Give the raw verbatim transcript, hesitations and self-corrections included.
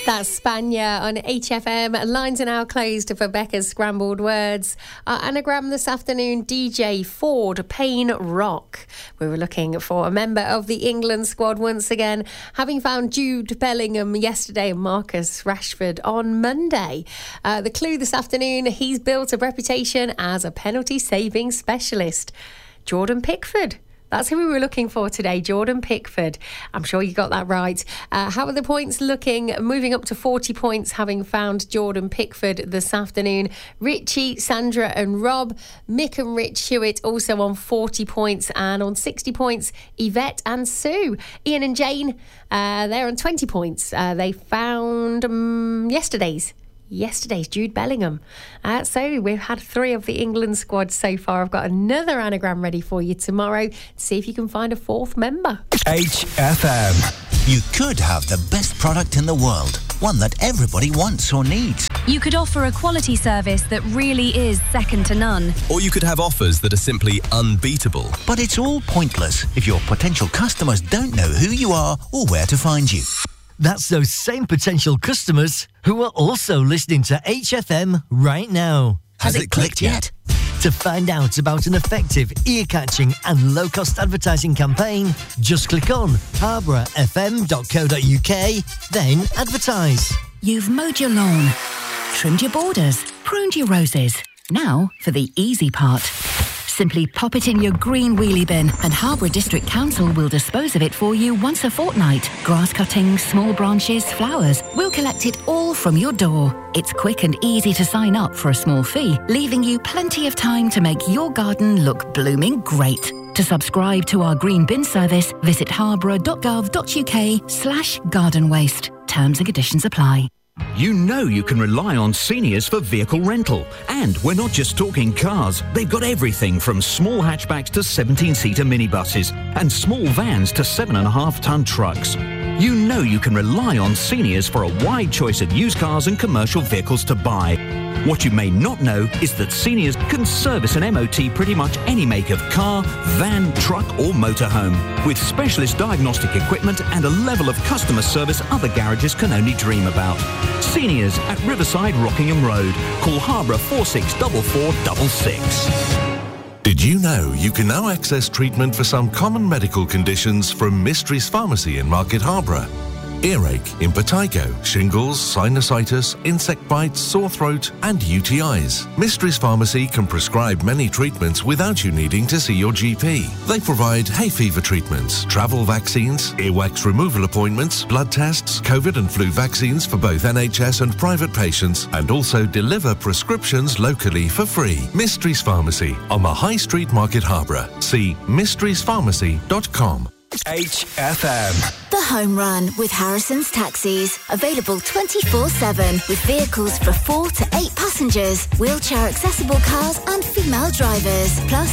That's Spania on H F M. Lines are now closed for Becca's Scrambled Words. Our anagram this afternoon, D J Ford Payne Rock. We were looking for a member of the England squad once again, having found Jude Bellingham yesterday and Marcus Rashford on Monday. Uh, the clue this afternoon, he's built a reputation as a penalty-saving specialist. Jordan Pickford. That's who we were looking for today, Jordan Pickford. I'm sure you got that right. Uh, how are the points looking? Moving up to forty points, having found Jordan Pickford this afternoon. Richie, Sandra and Rob. Mick and Rich Hewitt also on forty points. And on sixty points, Yvette and Sue. Ian and Jane, uh, they're on twenty points. Uh, they found um, yesterday's. Yesterday's Jude Bellingham. Uh, so we've had three of the England squad so far. I've got another anagram ready for you tomorrow to see if you can find a fourth member. H F M. You could have the best product in the world, one that everybody wants or needs. You could offer a quality service that really is second to none. Or you could have offers that are simply unbeatable. But it's all pointless if your potential customers don't know who you are or where to find you. That's those same potential customers who are also listening to H F M right now. Has, Has it, it clicked, clicked yet? To find out about an effective, ear-catching and low-cost advertising campaign, just click on harborough f m dot co dot u k, then advertise. You've mowed your lawn, trimmed your borders, pruned your roses. Now for the easy part. Simply pop it in your green wheelie bin and Harborough District Council will dispose of it for you once a fortnight. Grass cuttings, small branches, flowers. We'll collect it all from your door. It's quick and easy to sign up for a small fee, leaving you plenty of time to make your garden look blooming great. To subscribe to our green bin service, visit harborough dot gov dot u k slash garden waste. Terms and conditions apply. You know you can rely on Seniors for vehicle rental. And we're not just talking cars. They've got everything from small hatchbacks to seventeen-seater minibuses and small vans to seven and a half ton trucks. You know you can rely on Seniors for a wide choice of used cars and commercial vehicles to buy. What you may not know is that Seniors can service an M O T pretty much any make of car, van, truck or motorhome, with specialist diagnostic equipment and a level of customer service other garages can only dream about. Seniors at Riverside Rockingham Road. Call Harborough four six four four six six. Did you know you can now access treatment for some common medical conditions from Mysteries Pharmacy in Market Harborough? Earache, impetigo, shingles, sinusitis, insect bites, sore throat and U T Is. Mysteries Pharmacy can prescribe many treatments without you needing to see your G P. They provide hay fever treatments, travel vaccines, earwax removal appointments, blood tests, COVID and flu vaccines for both N H S and private patients, and also deliver prescriptions locally for free. Mysteries Pharmacy on the High Street Market Harborough. See mysteries pharmacy dot com. H F M. The Home Run with Harrison's Taxis. Available twenty-four seven with vehicles for four to eight passengers, wheelchair accessible cars and female drivers. Plus